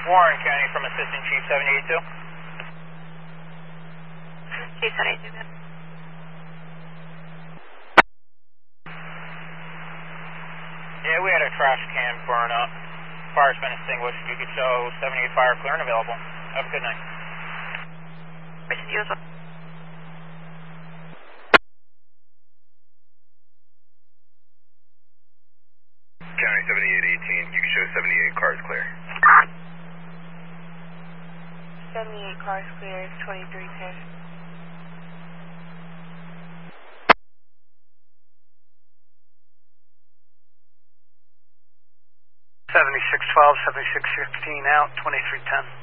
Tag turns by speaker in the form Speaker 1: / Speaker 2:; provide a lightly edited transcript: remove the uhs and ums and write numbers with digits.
Speaker 1: Warren County from Assistant Chief 782.
Speaker 2: Chief 782, good.
Speaker 1: Yeah, we had a trash can burn up. Fire's been extinguished. You could show 78 fire clear and available. Have a good night.
Speaker 2: Appreciate you as well.
Speaker 3: County 7818, you can show 78 cars clear.
Speaker 2: 78 cars clear, 2310.
Speaker 4: 7612, 7616 out, 2310.